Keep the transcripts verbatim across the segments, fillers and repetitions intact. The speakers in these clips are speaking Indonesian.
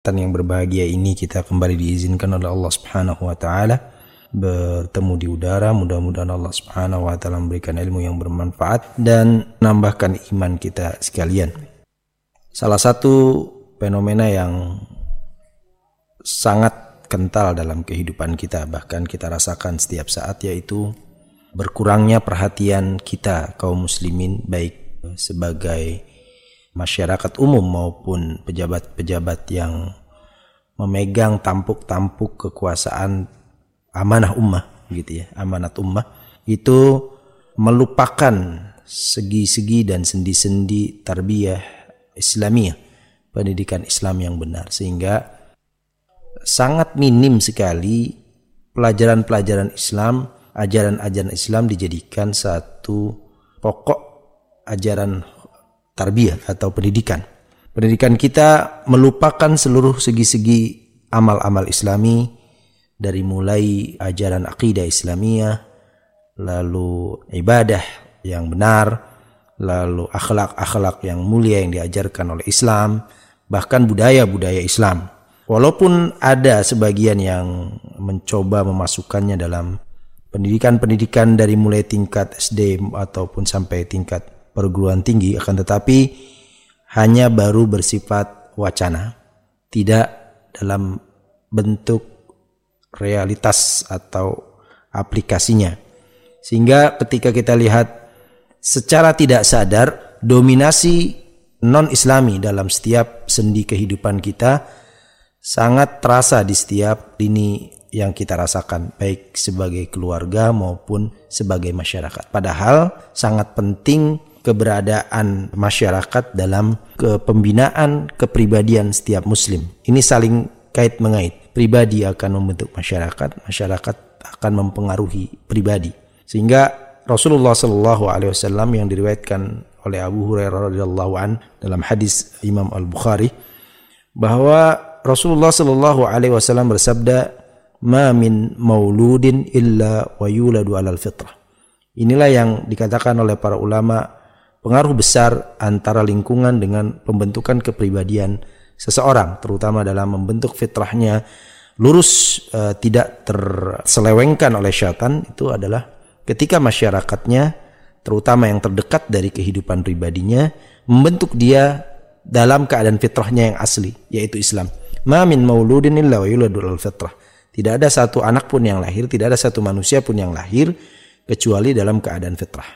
Yang berbahagia ini kita kembali diizinkan oleh Allah Subhanahu wa taala bertemu di udara. Mudah-mudahan Allah Subhanahu wa taala memberikan ilmu yang bermanfaat dan menambahkan iman kita sekalian. Salah satu fenomena yang sangat kental dalam kehidupan kita, bahkan kita rasakan setiap saat, yaitu berkurangnya perhatian kita kaum muslimin, baik sebagai masyarakat umum maupun pejabat-pejabat yang memegang tampuk-tampuk kekuasaan amanah ummah gitu ya, amanat ummah, itu melupakan segi-segi dan sendi-sendi tarbiyah Islamiyah, pendidikan Islam yang benar, sehingga sangat minim sekali pelajaran-pelajaran Islam, ajaran-ajaran Islam dijadikan satu pokok ajaran tarbiyah atau pendidikan. Pendidikan kita melupakan seluruh segi-segi amal-amal Islami, dari mulai ajaran akidah Islamiyah, lalu ibadah yang benar, lalu akhlak-akhlak yang mulia yang diajarkan oleh Islam, bahkan budaya-budaya Islam. Walaupun ada sebagian yang mencoba memasukkannya dalam pendidikan-pendidikan dari mulai tingkat S D ataupun sampai tingkat perguruan tinggi, akan tetapi hanya baru bersifat wacana, tidak dalam bentuk realitas atau aplikasinya. Sehingga ketika kita lihat secara tidak sadar, dominasi non-Islami dalam setiap sendi kehidupan kita sangat terasa di setiap lini yang kita rasakan, baik sebagai keluarga maupun sebagai masyarakat. Padahal sangat penting keberadaan masyarakat dalam kepembinaan kepribadian setiap muslim. Ini saling kait mengait. Pribadi akan membentuk masyarakat, masyarakat akan mempengaruhi pribadi. Sehingga Rasulullah sallallahu alaihi wasallam yang diriwayatkan oleh Abu Hurairah radhiyallahu an dalam hadis Imam Al-Bukhari, bahwa Rasulullah sallallahu alaihi wasallam bersabda, "Ma min mauludin illa wa yuladu 'alal fitrah." Inilah yang dikatakan oleh para ulama pengaruh besar antara lingkungan dengan pembentukan kepribadian seseorang, terutama dalam membentuk fitrahnya lurus, e, tidak terselewengkan oleh syaitan, itu adalah ketika masyarakatnya, terutama yang terdekat dari kehidupan pribadinya, membentuk dia dalam keadaan fitrahnya yang asli, yaitu Islam. Ma min mauludin illa wa yuladu 'alal fitrah. Tidak ada satu anak pun yang lahir, tidak ada satu manusia pun yang lahir kecuali dalam keadaan fitrah.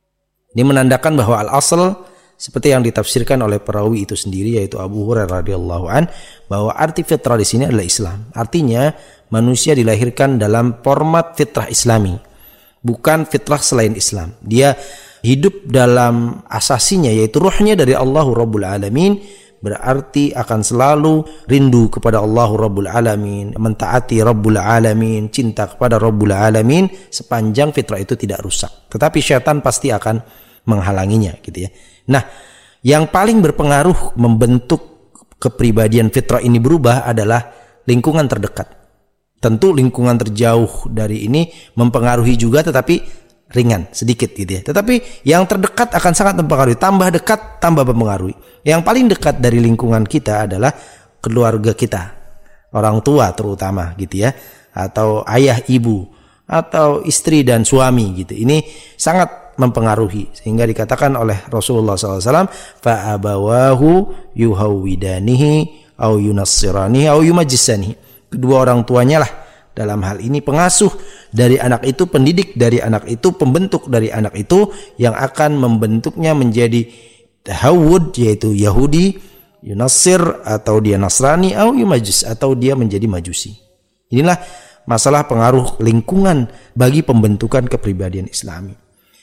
Ini menandakan bahwa al-asl, seperti yang ditafsirkan oleh perawi itu sendiri, yaitu Abu Hurairah radhiyallahu an, bahwa arti fitrah di sini adalah Islam. Artinya manusia dilahirkan dalam format fitrah Islami, bukan fitrah selain Islam. Dia hidup dalam asasinya, yaitu ruhnya dari Allahu Rabbul Alamin, berarti akan selalu rindu kepada Allahu Rabbul Alamin, mentaati Rabbul Alamin, cinta kepada Rabbul Alamin, sepanjang fitrah itu tidak rusak. Tetapi syaitan pasti akan menghalanginya gitu ya. Nah, yang paling berpengaruh membentuk kepribadian fitrah ini berubah adalah lingkungan terdekat. Tentu lingkungan terjauh dari ini mempengaruhi juga, tetapi ringan sedikit gitu ya. Tetapi yang terdekat akan sangat mempengaruhi, tambah dekat tambah mempengaruhi. Yang paling dekat dari lingkungan kita adalah keluarga kita, orang tua terutama gitu ya, atau ayah ibu, atau istri dan suami gitu. Ini sangat mempengaruhi, sehingga dikatakan oleh Rasulullah shallallahu alaihi wasallam, fa abawahu yuhawidanihi au yunassiranihi au yumajjisanihi. Kedua orang tuanya lah dalam hal ini pengasuh dari anak itu, pendidik dari anak itu, pembentuk dari anak itu, yang akan membentuknya menjadi tahawud, yaitu Yahudi, yunassir atau dia Nasrani, au yumajjis atau dia menjadi Majusi. Inilah masalah pengaruh lingkungan bagi pembentukan kepribadian Islami.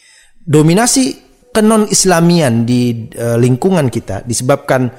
Dominasi kenon-Islamian di e, lingkungan kita disebabkan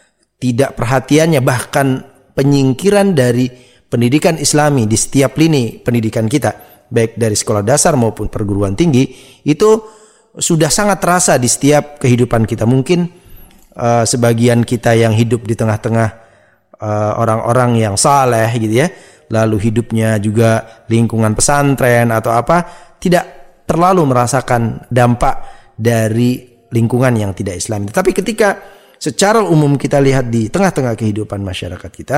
tidak perhatiannya, bahkan penyingkiran dari pendidikan Islami di setiap lini pendidikan kita, baik dari sekolah dasar maupun perguruan tinggi, itu sudah sangat terasa di setiap kehidupan kita. Mungkin uh, sebagian kita yang hidup di tengah-tengah uh, orang-orang yang saleh gitu ya, lalu hidupnya juga lingkungan pesantren atau apa, tidak terlalu merasakan dampak dari lingkungan yang tidak Islami. Tetapi ketika secara umum kita lihat di tengah-tengah kehidupan masyarakat kita,